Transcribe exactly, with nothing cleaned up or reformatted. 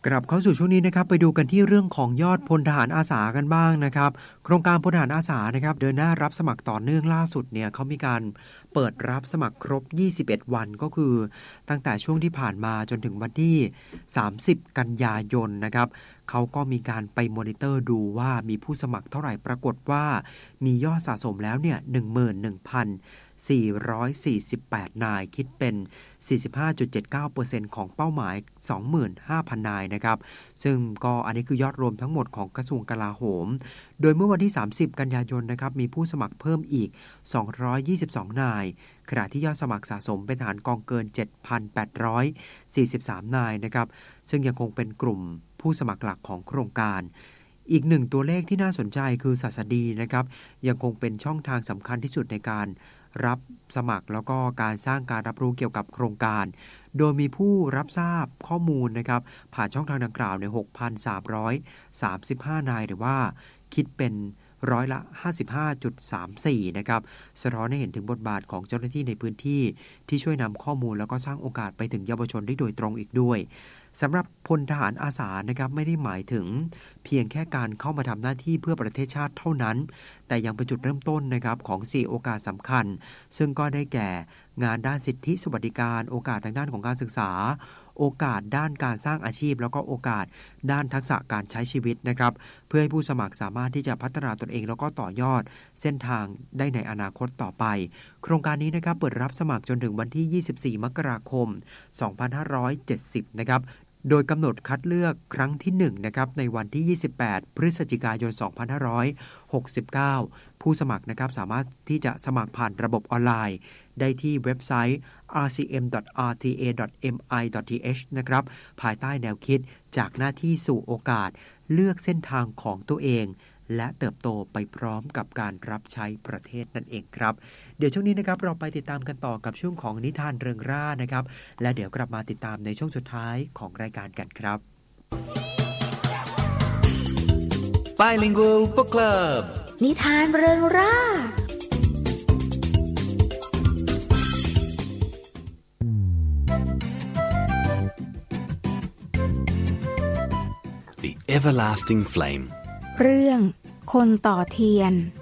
กลับเข้าสู่ช่วงนี้นะครับไปดูกันที่เรื่องของยอดพลทหารอาสากันบ้างนะครับโครงการพลทหารอาสานะครับเดินหน้ารับสมัครต่อเนื่องล่าสุดเนี่ยเขามีการเปิดรับสมัครครบยี่สิบเอ็ดวันก็คือตั้งแต่ช่วงที่ผ่านมาจนถึงวันที่สามสิบกันยายนนะครับเขาก็มีการไปมอนิเตอร์ดูว่ามีผู้สมัครเท่าไหร่ปรากฏว่ามียอดสะสมแล้วเนี่ย หนึ่งหมื่นหนึ่งพันสี่ร้อยสี่สิบแปด นายคิดเป็น สี่สิบห้าจุดเจ็ดเก้าเปอร์เซ็นต์ ของเป้าหมาย สองหมื่นห้าพัน นายนะครับซึ่งก็อันนี้คือยอดรวมทั้งหมดของกระทรวงกลาโหมโดยเมื่อวันที่สามสิบกันยายนนะครับมีผู้สมัครเพิ่มอีกสองร้อยยี่สิบสองนายขณะที่ยอดสมัครสะสมเป็นทหารกองเกิน เจ็ดพันแปดร้อยสี่สิบสาม นายนะครับซึ่งยังคงเป็นกลุ่มผู้สมัครหลักของโครงการอีกหนึ่งตัวเลขที่น่าสนใจคือศาสดีนะครับยังคงเป็นช่องทางสำคัญที่สุดในการรับสมัครแล้วก็การสร้างการรับรู้เกี่ยวกับโครงการโดยมีผู้รับทราบข้อมูลนะครับผ่านช่องทางดังกล่าวใน หกพันสามร้อยสามสิบห้า นายหรือว่าคิดเป็นร้อยละ ห้าสิบห้าจุดสามสี่ นะครับสะท้อนให้เห็นถึงบทบาทของเจ้าหน้าที่ในพื้นที่ที่ช่วยนำข้อมูลแล้วก็สร้างโอกาสไปถึงเยาวชนได้โดยตรงอีกด้วยสำหรับพลทหารอาสานะครับไม่ได้หมายถึงเพียงแค่การเข้ามาทำหน้าที่เพื่อประเทศชาติเท่านั้นแต่ยังเป็นจุดเริ่มต้นนะครับของสี่โอกาสสำคัญซึ่งก็ได้แก่งานด้านสิทธิสวัสดิการโอกาสทางด้านของการศึกษาโอกาสด้านการสร้างอาชีพแล้วก็โอกาสด้านทักษะการใช้ชีวิตนะครับเพื่อให้ผู้สมัครสามารถที่จะพัฒนาตนเองแล้วก็ต่อยอดเส้นทางได้ในอนาคตต่อไปโครงการนี้นะครับเปิดรับสมัครจนถึงวันที่ยี่สิบสี่มกราคมสองพันห้าร้อยเจ็ดสิบนะครับโดยกำหนดคัดเลือกครั้งที่หนึ่งนะครับในวันที่ยี่สิบแปดพฤศจิกายนสองพันห้าร้อยหกสิบเก้าผู้สมัครนะครับสามารถที่จะสมัครผ่านระบบออนไลน์ได้ที่เว็บไซต์ อาร์ ซี เอ็ม ดอท อาร์ ที เอ ดอท เอ็ม ไอ ดอท ที เอช นะครับภายใต้แนวคิดจากหน้าที่สู่โอกาสเลือกเส้นทางของตัวเองและเติบโตไปพร้อมกับการรับใช้ประเทศนั่นเองครับเดี๋ยวช่วงนี้นะครับเราไปติดตามกันต่อกับช่วงของนิทานเริงร่านะครับและเดี๋ยวกลับมาติดตามในช่วงสุดท้ายของรายการกันครับ Bilingual Book Club นิทานเริงร่า The Everlasting Flame เรื่องคนต่อเทียน